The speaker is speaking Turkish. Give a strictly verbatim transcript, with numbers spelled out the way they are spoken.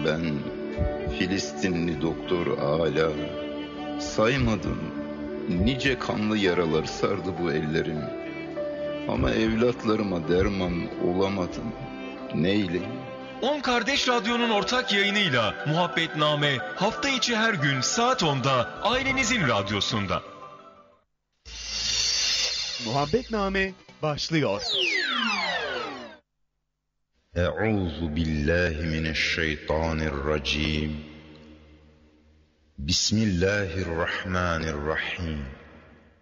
Ben Filistinli doktor Ala, saymadım nice kanlı yaralar sardı bu ellerimi. Ama evlatlarıma derman olamadım, neyleyim? On Kardeş Radyo'nun ortak yayınıyla Muhabbetname hafta içi her gün saat onda ailenizin radyosunda. Muhabbetname başlıyor. Euzu billahi mineşşeytanirracim. Bismillahirrahmanirrahim.